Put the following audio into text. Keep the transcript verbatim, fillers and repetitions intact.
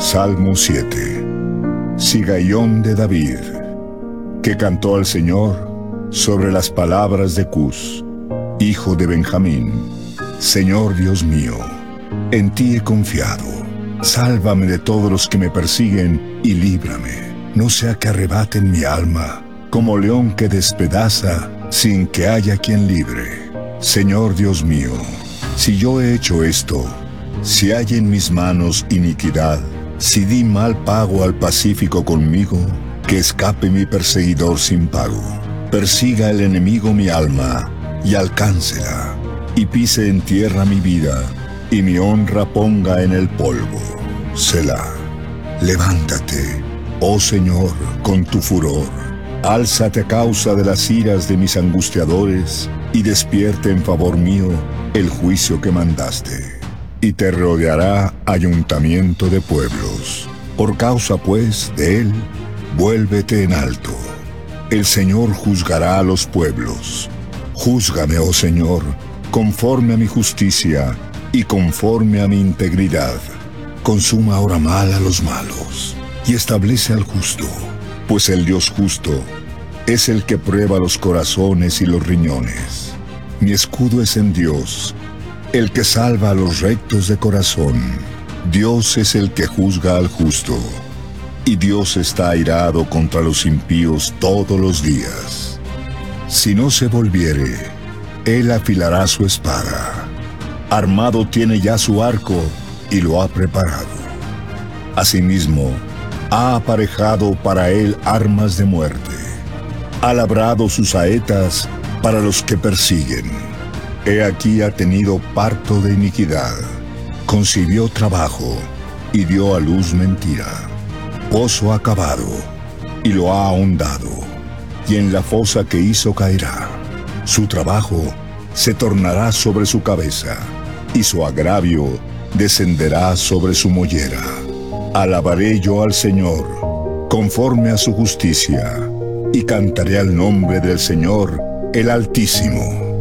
Salmo siete. Sigaión de David, que cantó al Señor sobre las palabras de Cus, hijo de Benjamín. Señor Dios mío, en ti he confiado. Sálvame de todos los que me persiguen y líbrame. No sea que arrebaten mi alma, como león que despedaza sin que haya quien libre. Señor Dios mío, si yo he hecho esto, si hay en mis manos iniquidad, si di mal pago al pacífico conmigo, que escape mi perseguidor sin pago. Persiga el enemigo mi alma y alcáncela, y pise en tierra mi vida, y mi honra ponga en el polvo. Selah. Levántate, oh Señor, con tu furor. Álzate a causa de las iras de mis angustiadores, y despierte en favor mío el juicio que mandaste. Y te rodeará ayuntamiento de pueblos. Por causa, pues, de él, vuélvete en alto. El Señor juzgará a los pueblos. Júzgame, oh Señor, conforme a mi justicia y conforme a mi integridad. Consuma ahora mal a los malos y establece al justo, pues el Dios justo es el que prueba los corazones y los riñones. Mi escudo es en Dios, el que salva a los rectos de corazón. Dios es el que juzga al justo, y Dios está airado contra los impíos todos los días. Si no se volviere, él afilará su espada. Armado tiene ya su arco, y lo ha preparado. Asimismo, ha aparejado para él armas de muerte. Ha labrado sus saetas para los que persiguen. He aquí ha tenido parto de iniquidad. Concibió trabajo y dio a luz mentira. Pozo ha cavado y lo ha ahondado, y en la fosa que hizo caerá. Su trabajo se tornará sobre su cabeza, y su agravio descenderá sobre su mollera. Alabaré yo al Señor, conforme a su justicia, y cantaré al nombre del Señor, el Altísimo.